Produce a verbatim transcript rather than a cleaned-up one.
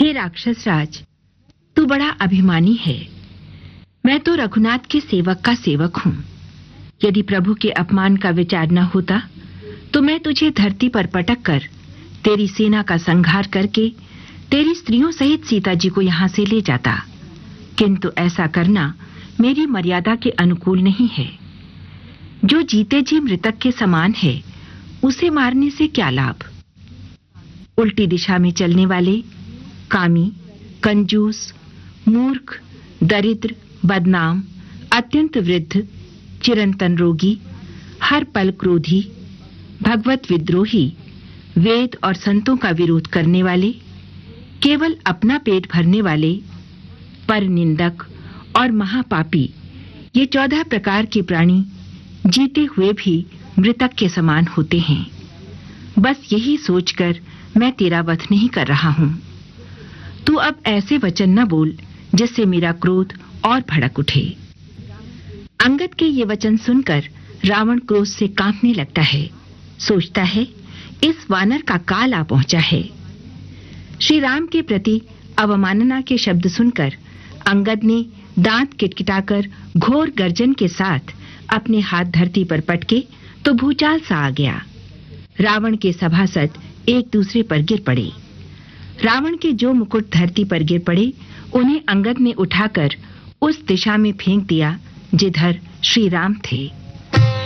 हे राक्षस राज, तू बड़ा अभिमानी है। मैं तो रघुनाथ के सेवक का सेवक हूँ। यदि प्रभु के अपमान का विचार न होता तो मैं तुझे धरती पर पटक कर तेरी सेना का संहार करके तेरी स्त्रियों सहित सीता जी को यहाँ से ले जाता, किंतु ऐसा करना मेरी मर्यादा के अनुकूल नहीं है। जो जीते जी मृतक के समान है, उसे मारने से क्या लाभ। उल्टी दिशा में चलने वाले, कामी, कंजूस, मूर्ख, दरिद्र, बदनाम, अत्यंत वृद्ध, चिरंतन रोगी, हर पल क्रोधी, भगवत विद्रोही, वेद और संतों का विरोध करने वाले, केवल अपना पेट भरने वाले, पर निंदक और महापापी, ये चौदह प्रकार के प्राणी जीते हुए भी मृतक के समान होते हैं। बस यही सोचकर मैं तेरा वध नहीं कर रहा हूँ। तू अब ऐसे वचन न बोल जिससे मेरा क्रोध और भड़क उठे। अंगद के ये वचन सुनकर रावण क्रोध से कांपने लगता है। सोचता है, इस वानर का काल आ पहुंचा है। श्री राम के प्रति अवमानना के शब्द सुनकर अंगद ने दांत किटकिटाकर घोर गर्जन के साथ अपने हाथ धरती पर पटके तो भूचाल सा आ गया। रावण के सभासद एक दूसरे पर गिर पड़े। रावण के जो मुकुट धरती पर गिर पड़े, उन्हें अंगद ने उठाकर उस दिशा में फेंक दिया जिधर श्री राम थे।